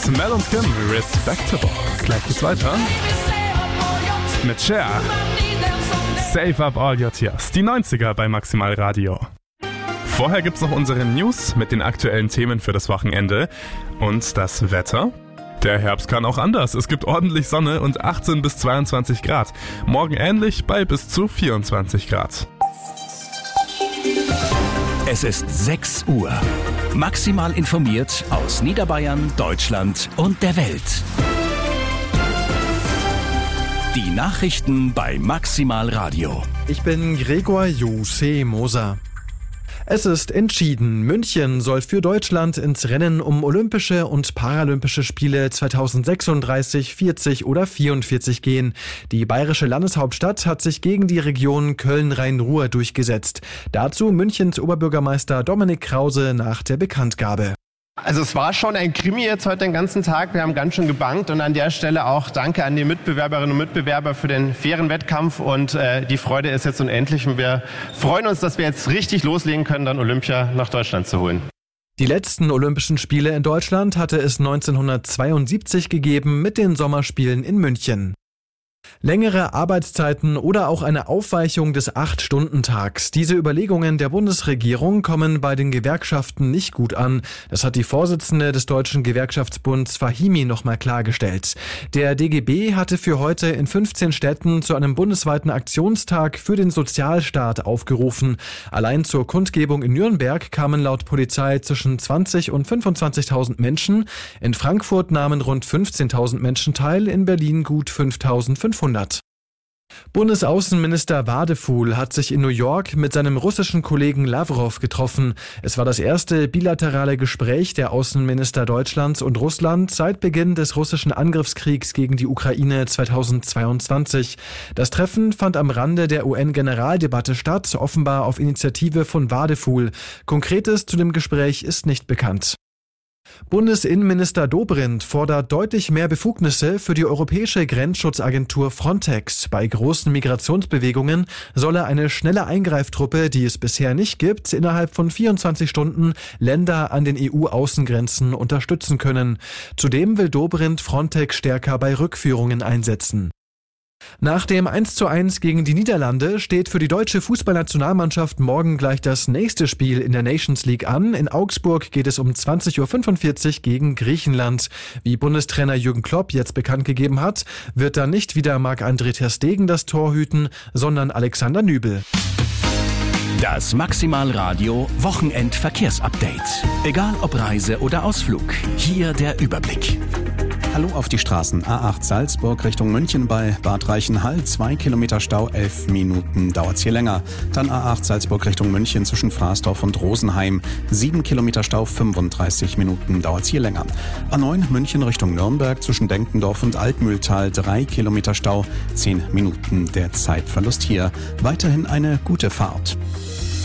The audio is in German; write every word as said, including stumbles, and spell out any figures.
Mel und Kim, Respectable. Gleich geht's weiter mit Cher. Save up all your tears. Die neunziger bei Maximal Radio. Vorher gibt's noch unsere News mit den aktuellen Themen für das Wochenende und das Wetter. Der Herbst kann auch anders. Es gibt ordentlich Sonne und achtzehn bis zweiundzwanzig Grad. Morgen ähnlich bei bis zu vierundzwanzig Grad. Es ist sechs Uhr. Maximal informiert aus Niederbayern, Deutschland und der Welt. Die Nachrichten bei Maximal Radio. Ich bin Gregor Jose Moser. Es ist entschieden. München soll für Deutschland ins Rennen um Olympische und Paralympische Spiele zweitausendsechsunddreißig, vierzig oder vierundvierzig gehen. Die bayerische Landeshauptstadt hat sich gegen die Region Köln-Rhein-Ruhr durchgesetzt. Dazu Münchens Oberbürgermeister Dominik Krause nach der Bekanntgabe. Also es war schon ein Krimi jetzt heute den ganzen Tag. Wir haben ganz schön gebankt und an der Stelle auch danke an die Mitbewerberinnen und Mitbewerber für den fairen Wettkampf und äh, die Freude ist jetzt unendlich und wir freuen uns, dass wir jetzt richtig loslegen können, dann Olympia nach Deutschland zu holen. Die letzten Olympischen Spiele in Deutschland hatte es neunzehnhundertzweiundsiebzig gegeben mit den Sommerspielen in München. Längere Arbeitszeiten oder auch eine Aufweichung des acht-Stunden-Tags. Diese Überlegungen der Bundesregierung kommen bei den Gewerkschaften nicht gut an. Das hat die Vorsitzende des Deutschen Gewerkschaftsbunds Fahimi nochmal klargestellt. Der D G B hatte für heute in fünfzehn Städten zu einem bundesweiten Aktionstag für den Sozialstaat aufgerufen. Allein zur Kundgebung in Nürnberg kamen laut Polizei zwischen zwanzig und fünfundzwanzigtausend Menschen. In Frankfurt nahmen rund fünfzehntausend Menschen teil, in Berlin gut fünftausendfünfhundert. Bundesaußenminister Wadefuhl hat sich in New York mit seinem russischen Kollegen Lavrov getroffen. Es war das erste bilaterale Gespräch der Außenminister Deutschlands und Russland seit Beginn des russischen Angriffskriegs gegen die Ukraine zweitausendzweiundzwanzig. Das Treffen fand am Rande der U N-Generaldebatte statt, offenbar auf Initiative von Wadefuhl. Konkretes zu dem Gespräch ist nicht bekannt. Bundesinnenminister Dobrindt fordert deutlich mehr Befugnisse für die europäische Grenzschutzagentur Frontex. Bei großen Migrationsbewegungen solle eine schnelle Eingreiftruppe, die es bisher nicht gibt, innerhalb von vierundzwanzig Stunden Länder an den E U-Außengrenzen unterstützen können. Zudem will Dobrindt Frontex stärker bei Rückführungen einsetzen. Nach dem eins zu eins gegen die Niederlande steht für die deutsche Fußballnationalmannschaft morgen gleich das nächste Spiel in der Nations League an. In Augsburg geht es um zwanzig Uhr fünfundvierzig gegen Griechenland. Wie Bundestrainer Jürgen Klopp jetzt bekannt gegeben hat, wird dann nicht wieder Marc-André ter Stegen das Tor hüten, sondern Alexander Nübel. Das Maximal Radio Wochenend-Verkehrsupdate. Egal ob Reise oder Ausflug, hier der Überblick. Hallo auf die Straßen. A acht Salzburg Richtung München bei Bad Reichenhall. Zwei Kilometer Stau, elf Minuten dauert's hier länger. Dann A acht Salzburg Richtung München zwischen Fraßdorf und Rosenheim. Sieben Kilometer Stau, fünfunddreißig Minuten dauert's hier länger. A neun München Richtung Nürnberg zwischen Denkendorf und Altmühltal. Drei Kilometer Stau, zehn Minuten der Zeitverlust hier. Weiterhin eine gute Fahrt.